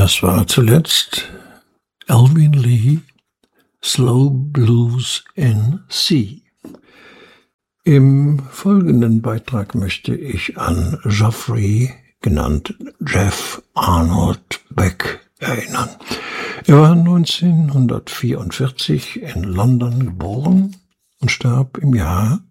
Das war zuletzt Elvin Lee, Slow Blues in C. Im folgenden Beitrag möchte ich an Geoffrey, genannt Jeff Arnold Beck, erinnern. Er war 1944 in London geboren und starb im Jahr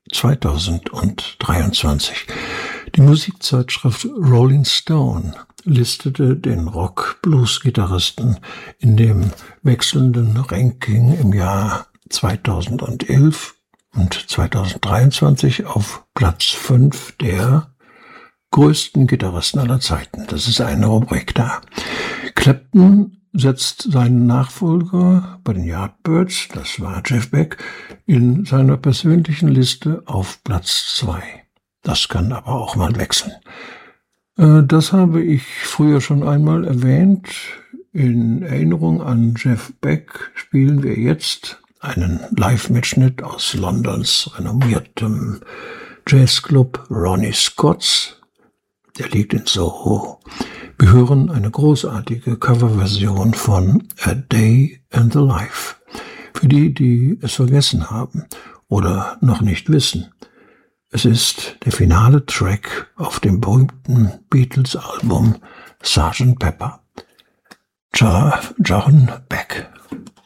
2023. Die Musikzeitschrift Rolling Stone listete den Rock-Blues-Gitarristen in dem wechselnden Ranking im Jahr 2011 und 2023 auf Platz 5 der größten Gitarristen aller Zeiten. Das ist eine Rubrik da. Clapton setzt seinen Nachfolger bei den Yardbirds, das war Jeff Beck, in seiner persönlichen Liste auf Platz 2. Das kann aber auch mal wechseln. Das habe ich früher schon einmal erwähnt. In Erinnerung an Jeff Beck spielen wir jetzt einen Live-Mitschnitt aus Londons renommiertem Jazzclub Ronnie Scott's. Der liegt in Soho. Wir hören eine großartige Coverversion von A Day and a Life. Für die, die es vergessen haben oder noch nicht wissen. Es ist der finale Track auf dem berühmten Beatles-Album Sgt. Pepper. John Beck.